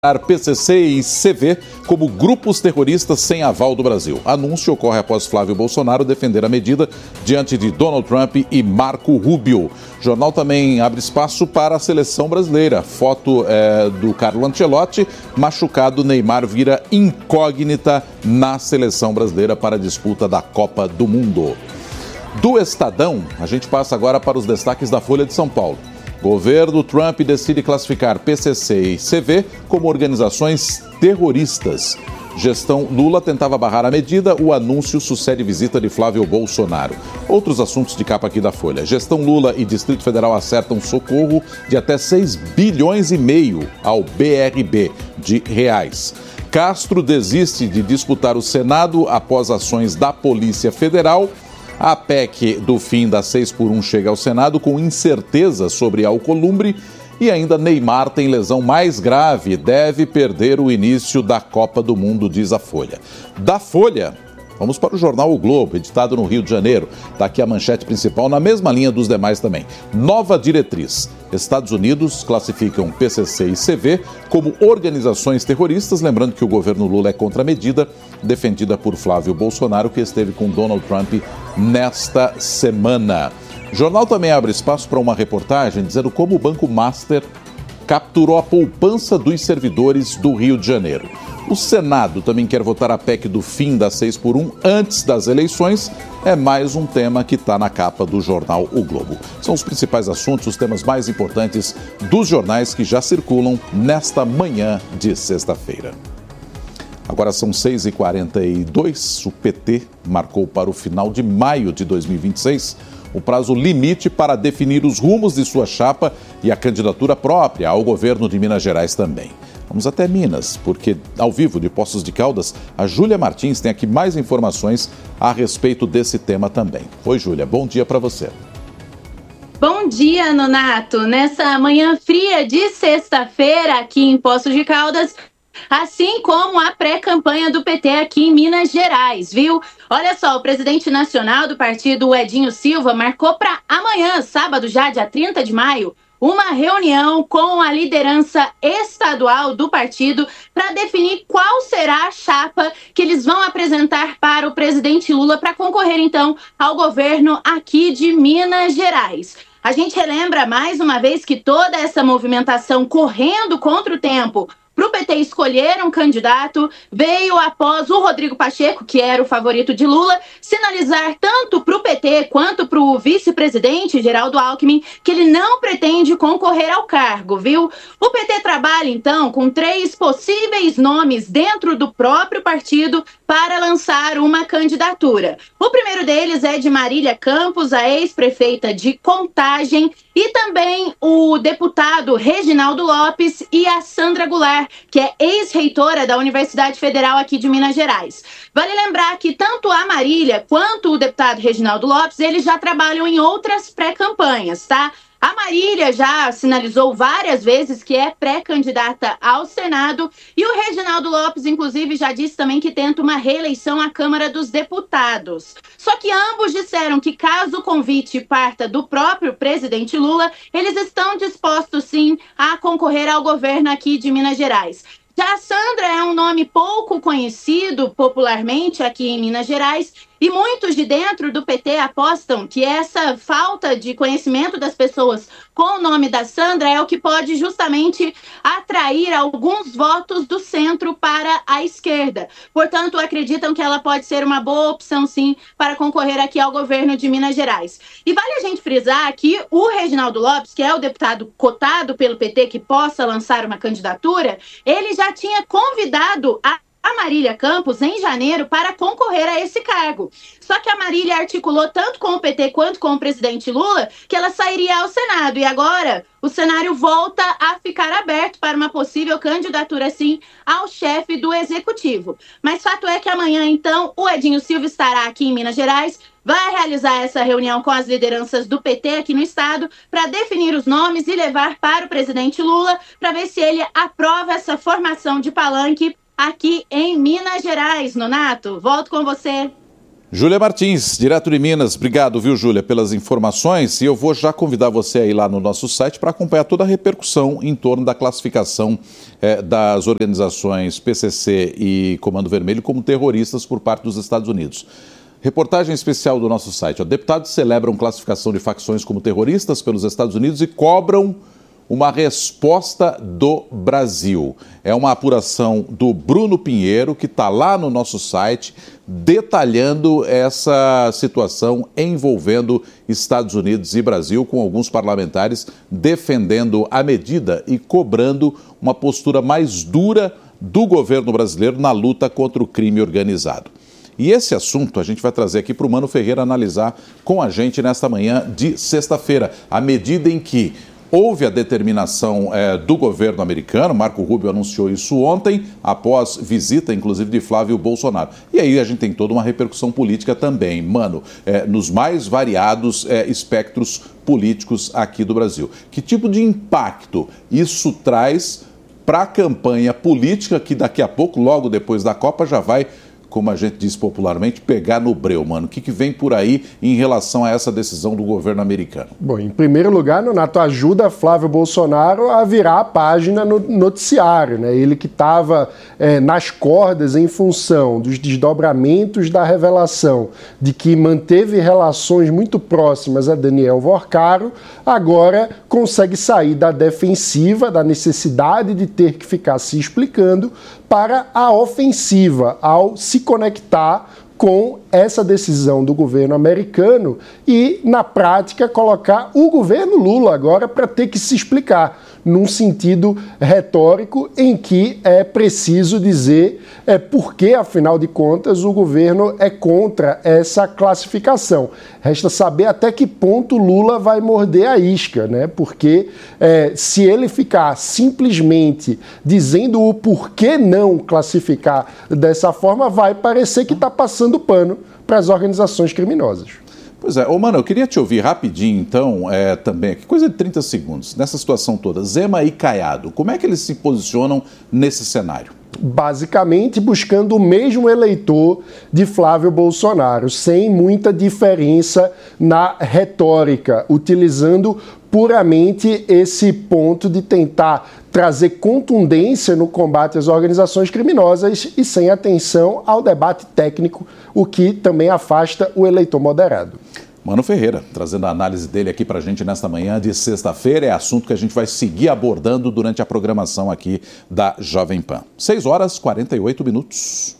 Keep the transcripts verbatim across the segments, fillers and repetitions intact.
P C C e C V como grupos terroristas sem aval do Brasil. Anúncio ocorre após Flávio Bolsonaro defender a medida diante de Donald Trump e Marco Rubio. O jornal também abre espaço para a seleção brasileira. Foto é, do Carlo Ancelotti, machucado. Neymar vira incógnita na seleção brasileira para a disputa da Copa do Mundo. Do Estadão, a gente passa agora para os destaques da Folha de São Paulo. Governo Trump decide classificar P C C e C V como organizações terroristas. Gestão Lula tentava barrar a medida, o anúncio sucede visita de Flávio Bolsonaro. Outros assuntos de capa aqui da Folha. Gestão Lula e Distrito Federal acertam socorro de até seis bilhões e meio ao B R B de reais. Castro desiste de disputar o Senado após ações da Polícia Federal. A P E C do fim da seis por um chega ao Senado com incerteza sobre Alcolumbre e ainda Neymar tem lesão mais grave, deve perder o início da Copa do Mundo, diz a Folha. Da Folha, vamos para o jornal O Globo, editado no Rio de Janeiro. Está aqui a manchete principal, na mesma linha dos demais também. Nova diretriz. Estados Unidos classificam P C C e C V como organizações terroristas, lembrando que o governo Lula é contra a medida, defendida por Flávio Bolsonaro, que esteve com Donald Trump nesta semana. O jornal também abre espaço para uma reportagem dizendo como o Banco Master capturou a poupança dos servidores do Rio de Janeiro. O Senado também quer votar a P E C do fim da seis por um antes das eleições. É mais um tema que está na capa do jornal O Globo. São os principais assuntos, os temas mais importantes dos jornais que já circulam nesta manhã de sexta-feira. Agora são seis e quarenta e dois. O P T marcou para o final de maio de dois mil e vinte e seis o prazo limite para definir os rumos de sua chapa e a candidatura própria ao governo de Minas Gerais também. Vamos até Minas, porque ao vivo de Poços de Caldas, a Júlia Martins tem aqui mais informações a respeito desse tema também. Oi, Júlia, bom dia para você. Bom dia, Nonato. Nessa manhã fria de sexta-feira aqui em Poços de Caldas, assim como a pré-campanha do P T aqui em Minas Gerais, viu? Olha só, o presidente nacional do partido, o Edinho Silva, marcou para amanhã, sábado já, dia trinta de maio, uma reunião com a liderança estadual do partido para definir qual será a chapa que eles vão apresentar para o presidente Lula para concorrer, então, ao governo aqui de Minas Gerais. A gente relembra mais uma vez que toda essa movimentação correndo contra o tempo para o P T escolher um candidato veio após o Rodrigo Pacheco, que era o favorito de Lula, sinalizar tanto para o P T quanto para o vice-presidente Geraldo Alckmin que ele não pretende concorrer ao cargo, viu? O P T trabalha, então, com três possíveis nomes dentro do próprio partido para lançar uma candidatura. O primeiro deles é de Marília Campos, a ex-prefeita de Contagem, e também o deputado Reginaldo Lopes e a Sandra Goulart, que é ex-reitora da Universidade Federal aqui de Minas Gerais. Vale lembrar que tanto a Marília quanto o deputado Reginaldo Lopes, eles já trabalham em outras pré-campanhas, tá? A Marília já sinalizou várias vezes que é pré-candidata ao Senado e o Reginaldo Lopes, inclusive, já disse também que tenta uma reeleição à Câmara dos Deputados. Só que ambos disseram que caso o convite parta do próprio presidente Lula, eles estão dispostos, sim, a concorrer ao governo aqui de Minas Gerais. Já a Sandra é um nome pouco conhecido popularmente aqui em Minas Gerais e muitos de dentro do P T apostam que essa falta de conhecimento das pessoas com o nome da Sandra é o que pode justamente atrair alguns votos do centro para a esquerda. Portanto, acreditam que ela pode ser uma boa opção, sim, para concorrer aqui ao governo de Minas Gerais. E vale a gente frisar que o Reginaldo Lopes, que é o deputado cotado pelo P T que possa lançar uma candidatura, ele já tinha convidado a a Marília Campos em janeiro para concorrer a esse cargo. Só que a Marília articulou tanto com o P T quanto com o presidente Lula que ela sairia ao Senado. E agora o cenário volta a ficar aberto para uma possível candidatura, sim, ao chefe do Executivo. Mas fato é que amanhã, então, o Edinho Silva estará aqui em Minas Gerais, vai realizar essa reunião com as lideranças do P T aqui no estado para definir os nomes e levar para o presidente Lula para ver se ele aprova essa formação de palanque aqui em Minas Gerais. Nonato, volto com você. Júlia Martins, direto de Minas. Obrigado, viu, Júlia, pelas informações. E eu vou já convidar você a ir lá no nosso site para acompanhar toda a repercussão em torno da classificação eh, das organizações P C C e Comando Vermelho como terroristas por parte dos Estados Unidos. Reportagem especial do nosso site. Ó, deputados celebram classificação de facções como terroristas pelos Estados Unidos e cobram uma resposta do Brasil. É uma apuração do Bruno Pinheiro, que está lá no nosso site, detalhando essa situação envolvendo Estados Unidos e Brasil, com alguns parlamentares defendendo a medida e cobrando uma postura mais dura do governo brasileiro na luta contra o crime organizado. E esse assunto a gente vai trazer aqui para o Mano Ferreira analisar com a gente nesta manhã de sexta-feira, à medida em que houve a determinação é, do governo americano. Marco Rubio anunciou isso ontem, após visita, inclusive, de Flávio Bolsonaro. E aí a gente tem toda uma repercussão política também, mano, é, nos mais variados é, espectros políticos aqui do Brasil. Que tipo de impacto isso traz para a campanha política que daqui a pouco, logo depois da Copa, já vai, como a gente diz popularmente, pegar no breu, mano? O que, que vem por aí em relação a essa decisão do governo americano? Bom, em primeiro lugar, Nonato, ajuda Flávio Bolsonaro a virar a página no noticiário, né? Ele que estava é, nas cordas em função dos desdobramentos da revelação de que manteve relações muito próximas a Daniel Vorcaro, agora consegue sair da defensiva, da necessidade de ter que ficar se explicando, para a ofensiva, ao se conectar com essa decisão do governo americano e, na prática, colocar o governo Lula agora para ter que se explicar, num sentido retórico em que é preciso dizer é, por que, afinal de contas, o governo é contra essa classificação. Resta saber até que ponto Lula vai morder a isca, né? Porque é, se ele ficar simplesmente dizendo o porquê não classificar dessa forma, vai parecer que está passando pano para as organizações criminosas. Pois é, ô mano, eu queria te ouvir rapidinho, então, é, também, que coisa de trinta segundos, nessa situação toda, Zema e Caiado, como é que eles se posicionam nesse cenário? Basicamente buscando o mesmo eleitor de Flávio Bolsonaro, sem muita diferença na retórica, utilizando puramente esse ponto de tentar trazer contundência no combate às organizações criminosas e sem atenção ao debate técnico, o que também afasta o eleitor moderado. Mano Ferreira, trazendo a análise dele aqui pra gente nesta manhã de sexta-feira, é assunto que a gente vai seguir abordando durante a programação aqui da Jovem Pan. seis horas e quarenta e oito minutos.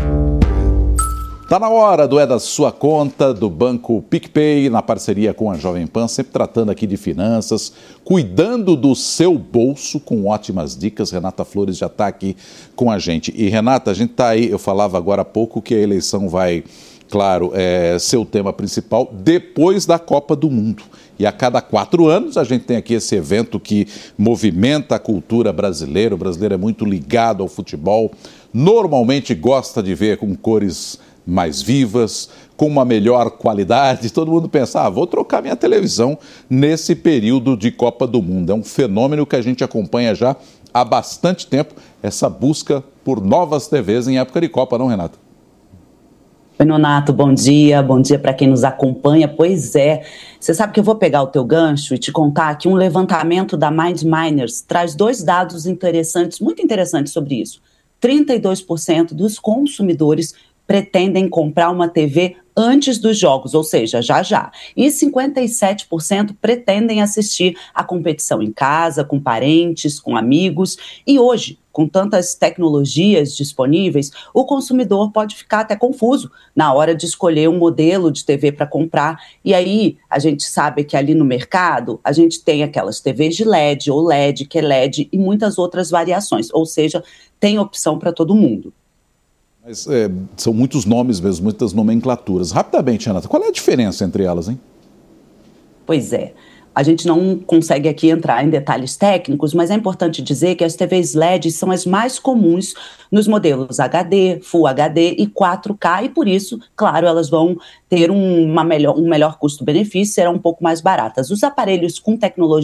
Tá na hora do É da Sua Conta, do Banco PicPay, na parceria com a Jovem Pan, sempre tratando aqui de finanças, cuidando do seu bolso com ótimas dicas. Renata Flores já está aqui com a gente. E Renata, a gente está aí, eu falava agora há pouco que a eleição vai, claro, é, ser o tema principal depois da Copa do Mundo. E a cada quatro anos a gente tem aqui esse evento que movimenta a cultura brasileira. O brasileiro é muito ligado ao futebol, normalmente gosta de ver com cores mais vivas, com uma melhor qualidade. Todo mundo pensa, ah, vou trocar minha televisão nesse período de Copa do Mundo. É um fenômeno que a gente acompanha já há bastante tempo, essa busca por novas T Vs em época de Copa, não, Renata? Oi, Nonato, bom dia, bom dia para quem nos acompanha. Pois é, você sabe que eu vou pegar o teu gancho e te contar que um levantamento da Mind Miners traz dois dados interessantes, muito interessantes sobre isso. trinta e dois por cento dos consumidores pretendem comprar uma T V antes dos jogos, ou seja, já já. E cinquenta e sete por cento pretendem assistir a competição em casa, com parentes, com amigos. E hoje, com tantas tecnologias disponíveis, o consumidor pode ficar até confuso na hora de escolher um modelo de T V para comprar. E aí, a gente sabe que ali no mercado, a gente tem aquelas T Vs de L E D, ou L E D, que é L E D, e muitas outras variações. Ou seja, tem opção para todo mundo. Mas é, são muitos nomes mesmo, muitas nomenclaturas. Rapidamente, Renata, qual é a diferença entre elas, hein? Pois é. A gente não consegue aqui entrar em detalhes técnicos, mas é importante dizer que as T Vs L E D são as mais comuns nos modelos H D, Full H D e quatro K, e por isso, claro, elas vão ter uma melhor, um melhor custo-benefício, serão um pouco mais baratas. Os aparelhos com tecnologia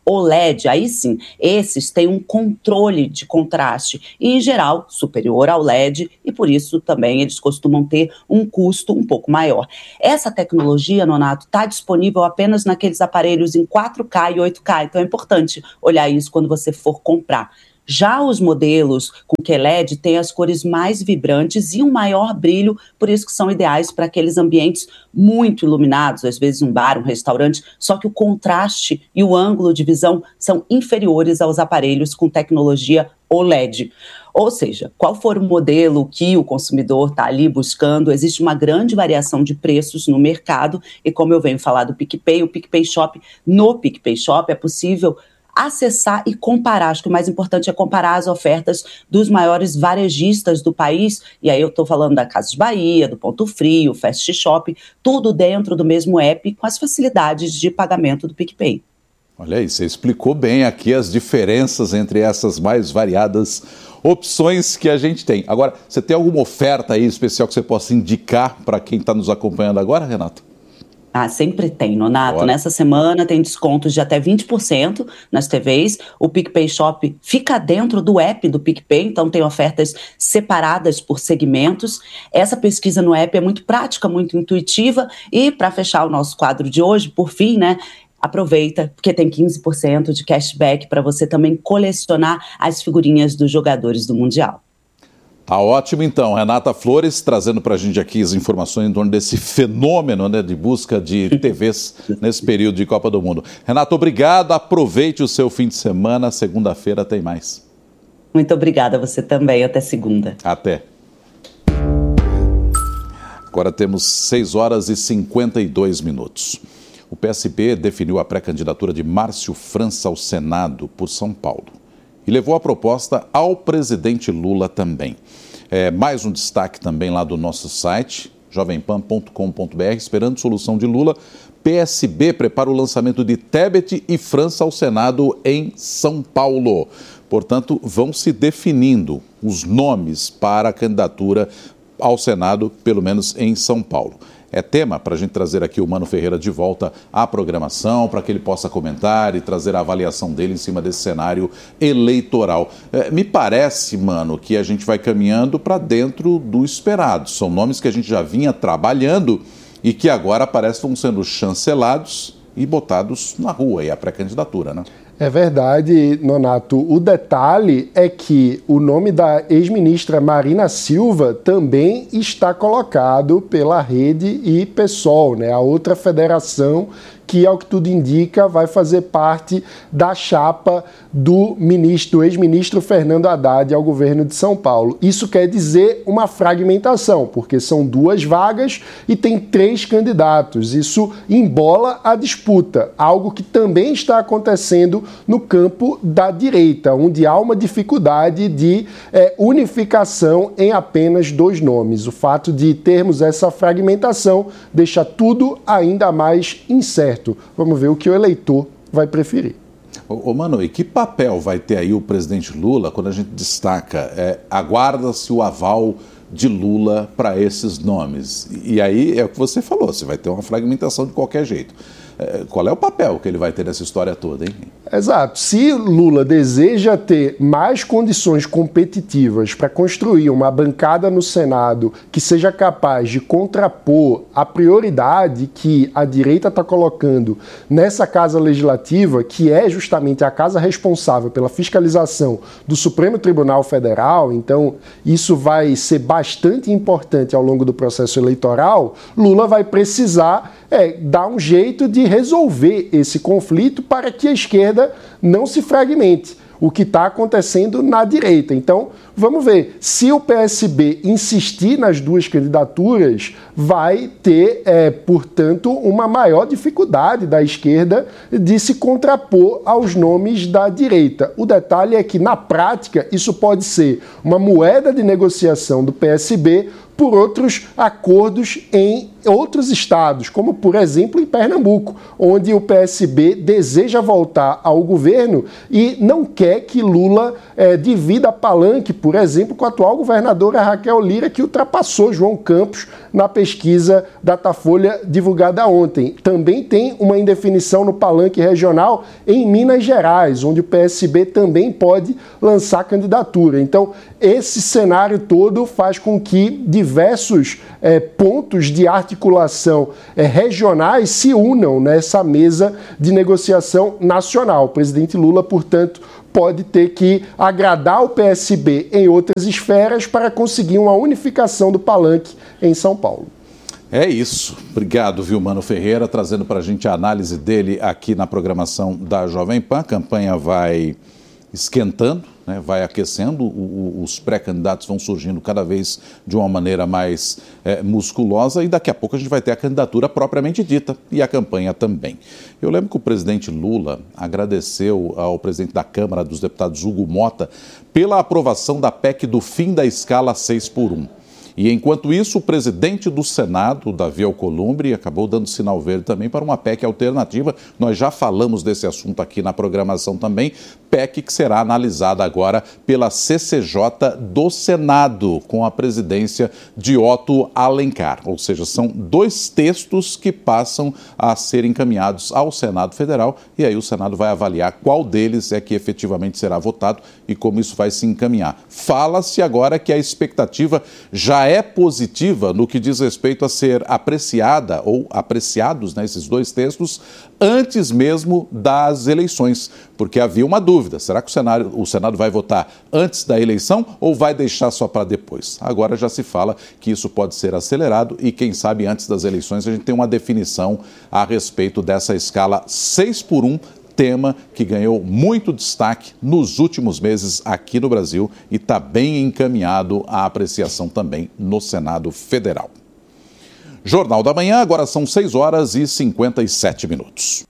O L E D, aí sim, esses têm um controle de contraste e, em geral, superior ao L E D e, por isso, também eles costumam ter um custo um pouco maior. Essa tecnologia, Nonato, está disponível apenas naqueles aparelhos em quatro K e oito K, então é importante olhar isso quando você for comprar. Já os modelos com Q L E D têm as cores mais vibrantes e um maior brilho, por isso que são ideais para aqueles ambientes muito iluminados, às vezes um bar, um restaurante, só que o contraste e o ângulo de visão são inferiores aos aparelhos com tecnologia O L E D. Ou seja, qual for o modelo que o consumidor está ali buscando, existe uma grande variação de preços no mercado e, como eu venho falar do PicPay, o PicPay Shop, no PicPay Shop é possível acessar e comparar. Acho que o mais importante é comparar as ofertas dos maiores varejistas do país, e aí eu estou falando da Casas Bahia, do Ponto Frio, Fast Shop, tudo dentro do mesmo app com as facilidades de pagamento do PicPay. Olha aí, você explicou bem aqui as diferenças entre essas mais variadas opções que a gente tem. Agora, você tem alguma oferta aí especial que você possa indicar para quem está nos acompanhando agora, Renato? Ah, sempre tem, Nonato. Bora. Nessa semana tem descontos de até vinte por cento nas T Vs. O PicPay Shop fica dentro do app do PicPay, então tem ofertas separadas por segmentos. Essa pesquisa no app é muito prática, muito intuitiva. E para fechar o nosso quadro de hoje, por fim, né? Aproveita, porque tem quinze por cento de cashback para você também colecionar as figurinhas dos jogadores do Mundial. Tá ótimo, então. Renata Flores trazendo para a gente aqui as informações em torno desse fenômeno, né, de busca de T Vs nesse período de Copa do Mundo. Renato, obrigado. Aproveite o seu fim de semana. Segunda-feira tem mais. Muito obrigada a você também. Até segunda. Até. Agora temos seis horas e cinquenta e dois minutos. O P S B definiu a pré-candidatura de Márcio França ao Senado por São Paulo e levou a proposta ao presidente Lula também. É, mais um destaque também lá do nosso site, jovem pan ponto com ponto b r, esperando solução de Lula. P S B prepara o lançamento de Tebet e França ao Senado em São Paulo. Portanto, vão se definindo os nomes para a candidatura ao Senado, pelo menos em São Paulo. É tema para a gente trazer aqui o Mano Ferreira de volta à programação, para que ele possa comentar e trazer a avaliação dele em cima desse cenário eleitoral. É, me parece, Mano, que a gente vai caminhando para dentro do esperado. São nomes que a gente já vinha trabalhando e que agora parece que vão sendo chancelados e botados na rua, e a pré-candidatura, né? É verdade, Nonato. O detalhe é que o nome da ex-ministra Marina Silva também está colocado pela Rede e PSOL, né? A outra federação que, ao que tudo indica, vai fazer parte da chapa do ministro, do ex-ministro Fernando Haddad ao governo de São Paulo. Isso quer dizer uma fragmentação, porque são duas vagas e tem três candidatos. Isso embola a disputa, algo que também está acontecendo no campo da direita, onde há uma dificuldade de é, unificação em apenas dois nomes. O fato de termos essa fragmentação deixa tudo ainda mais incerto. Vamos ver o que o eleitor vai preferir. Ô, ô Mano, e que papel vai ter aí o presidente Lula quando a gente destaca, é, aguarda-se o aval de Lula para esses nomes? E aí é o que você falou, você vai ter uma fragmentação de qualquer jeito. É, qual é o papel que ele vai ter nessa história toda, hein? Exato. Se Lula deseja ter mais condições competitivas para construir uma bancada no Senado que seja capaz de contrapor a prioridade que a direita está colocando nessa Casa Legislativa, que é justamente a casa responsável pela fiscalização do Supremo Tribunal Federal, então isso vai ser bastante importante ao longo do processo eleitoral, Lula vai precisar é, dar um jeito de resolver esse conflito para que a esquerda não se fragmente, o que está acontecendo na direita. Então, vamos ver, se o P S B insistir nas duas candidaturas, vai ter, é, portanto, uma maior dificuldade da esquerda de se contrapor aos nomes da direita. O detalhe é que, na prática, isso pode ser uma moeda de negociação do P S B por outros acordos em outros estados, como, por exemplo, em Pernambuco, onde o P S B deseja voltar ao governo e não quer que Lula é, divida palanque, por por exemplo, com a atual governadora Raquel Lira, que ultrapassou João Campos na pesquisa Datafolha divulgada ontem. Também tem uma indefinição no palanque regional em Minas Gerais, onde o P S B também pode lançar candidatura. Então, esse cenário todo faz com que diversos é, pontos de articulação é, regionais se unam nessa mesa de negociação nacional. O presidente Lula, portanto, pode ter que agradar o P S B em outras esferas para conseguir uma unificação do palanque em São Paulo. É isso. Obrigado, viu, Mano Ferreira, trazendo para a gente a análise dele aqui na programação da Jovem Pan. A campanha vai esquentando, né, vai aquecendo, o, o, os pré-candidatos vão surgindo cada vez de uma maneira mais é, musculosa e daqui a pouco a gente vai ter a candidatura propriamente dita e a campanha também. Eu lembro que o presidente Lula agradeceu ao presidente da Câmara dos Deputados, Hugo Mota, pela aprovação da P E C do fim da escala seis por um. E, enquanto isso, o presidente do Senado, Davi Alcolumbre, acabou dando sinal verde também para uma P E C alternativa. Nós já falamos desse assunto aqui na programação também. P E C que será analisada agora pela C C J do Senado, com a presidência de Otto Alencar. Ou seja, são dois textos que passam a ser encaminhados ao Senado Federal e aí o Senado vai avaliar qual deles é que efetivamente será votado e como isso vai se encaminhar. Fala-se agora que a expectativa já é positiva no que diz respeito a ser apreciada ou apreciados, né, esses dois textos antes mesmo das eleições, porque havia uma dúvida, será que o Senado, o Senado vai votar antes da eleição ou vai deixar só para depois? Agora já se fala que isso pode ser acelerado e quem sabe antes das eleições a gente tem uma definição a respeito dessa escala seis por um, tema que ganhou muito destaque nos últimos meses aqui no Brasil e está bem encaminhado à apreciação também no Senado Federal. Jornal da Manhã, agora são seis horas e cinquenta e sete minutos.